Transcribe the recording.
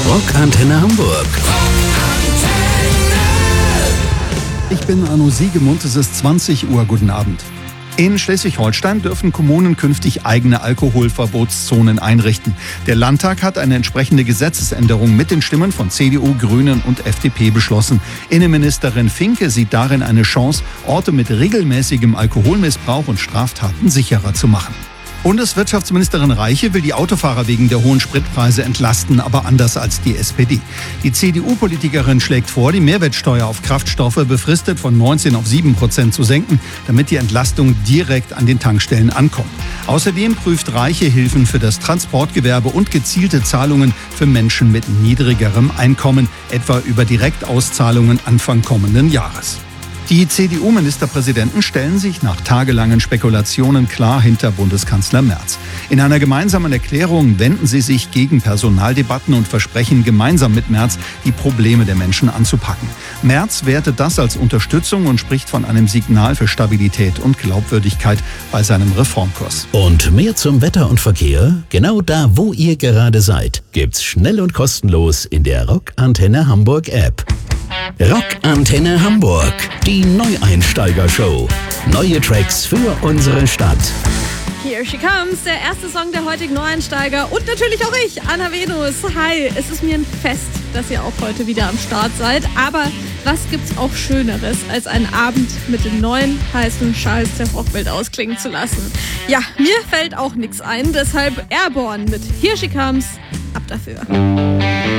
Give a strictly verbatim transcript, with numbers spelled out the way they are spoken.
Rockantenne Hamburg. Ich bin Arno Siegemund, es ist zwanzig Uhr. Guten Abend. In Schleswig-Holstein dürfen Kommunen künftig eigene Alkoholverbotszonen einrichten. Der Landtag hat eine entsprechende Gesetzesänderung mit den Stimmen von C D U, Grünen und F D P beschlossen. Innenministerin Finke sieht darin eine Chance, Orte mit regelmäßigem Alkoholmissbrauch und Straftaten sicherer zu machen. Bundeswirtschaftsministerin Reiche will die Autofahrer wegen der hohen Spritpreise entlasten, aber anders als die S P D. Die C D U-Politikerin schlägt vor, die Mehrwertsteuer auf Kraftstoffe befristet von neunzehn auf sieben Prozent zu senken, damit die Entlastung direkt an den Tankstellen ankommt. Außerdem prüft Reiche Hilfen für das Transportgewerbe und gezielte Zahlungen für Menschen mit niedrigerem Einkommen, etwa über Direktauszahlungen Anfang kommenden Jahres. Die C D U-Ministerpräsidenten stellen sich nach tagelangen Spekulationen klar hinter Bundeskanzler Merz. In einer gemeinsamen Erklärung wenden sie sich gegen Personaldebatten und versprechen, gemeinsam mit Merz die Probleme der Menschen anzupacken. Merz wertet das als Unterstützung und spricht von einem Signal für Stabilität und Glaubwürdigkeit bei seinem Reformkurs. Und mehr zum Wetter und Verkehr? Genau da, wo ihr gerade seid, gibt's schnell und kostenlos in der Rockantenne Hamburg App. Rockantenne Hamburg, die Neueinsteiger-Show. Neue Tracks für unsere Stadt. Here She Comes, der erste Song der heutigen Neueinsteiger und natürlich auch ich, Anna Venus. Hi, es ist mir ein Fest, dass ihr auch heute wieder am Start seid. Aber was gibt's auch Schöneres, als einen Abend mit dem neuen heißen Scheiß der Rockwelt ausklingen zu lassen? Ja, mir fällt auch nichts ein, deshalb Airborne mit Here She Comes. Ab dafür.